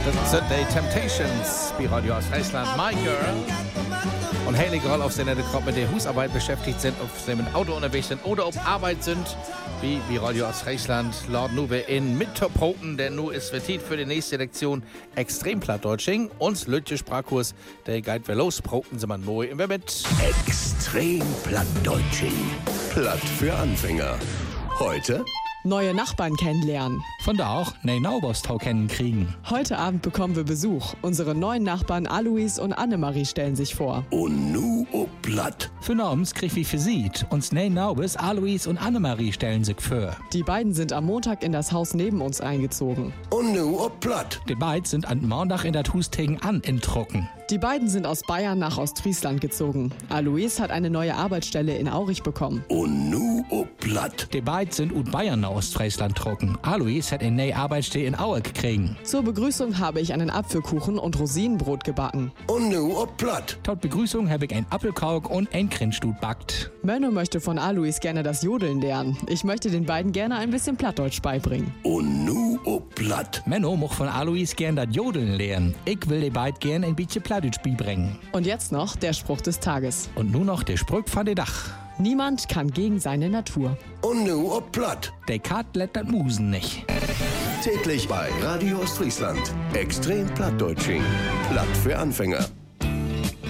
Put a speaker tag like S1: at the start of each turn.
S1: Das sind die Temptations, bei Radio Ostfriesland, My Girl. Und Haley Girl, auf seiner gerade mit der Hausarbeit beschäftigt sind, auf seinem Auto unterwegs sind oder auf Arbeit sind, wie Radio Ostfriesland, laden nur wir in Mitterproten, denn nur ist Zeit für die nächste Lektion Extremplattdeutsching. Uns Lütje Sprachkurs, der Guide wir los, Proten sind wir neu im mit.
S2: Extremplattdeutsching. Platt für Anfänger. Heute
S3: neue Nachbarn kennenlernen.
S4: Von da auch Neinaubostau kennenkriegen.
S3: Heute Abend bekommen wir Besuch. Unsere neuen Nachbarn Alois und Annemarie stellen sich vor.
S2: und nu o Platt.
S4: Für Norms krieg wie für sieht. Uns Neinaubes, Alois und Annemarie stellen sich vor.
S3: Die beiden sind am Montag in das Haus neben uns eingezogen.
S2: Und nu o Platt.
S4: Die beiden sind an Montag in das Hus tegen an in Trocken.
S3: Die beiden sind aus Bayern nach Ostfriesland gezogen. Alois hat eine neue Arbeitsstelle in Aurich bekommen.
S2: Und nu o Platt.
S4: Die beiden sind ut Bayern nach Ostfriesland trocken. Alois hat eine neue Arbeitsstelle in Aue gekriegen.
S3: Zur Begrüßung habe ich einen Apfelkuchen und Rosinenbrot gebacken.
S2: Und nu o Platt.
S4: Tot Begrüßung habe ich ein Apfelkauk und ein Grinstut backt.
S3: Menno möchte von Alois gerne das Jodeln lernen. Ich möchte den beiden gerne ein bisschen Plattdeutsch beibringen.
S2: Und nu o Platt.
S4: Menno mocht von Alois gern das Jodeln lernen. Ich will die beiden gern ein bisschen Plattdeutsch beibringen.
S3: Und jetzt noch der Spruch des Tages.
S4: Und nun noch der Spruch von der Dach.
S3: Niemand kann gegen seine Natur.
S2: Und nu o Platt.
S4: Der Kat lädt das Musen nicht.
S2: Täglich bei Radio Ostfriesland. Extremplattdeutsching. Platt für Anfänger.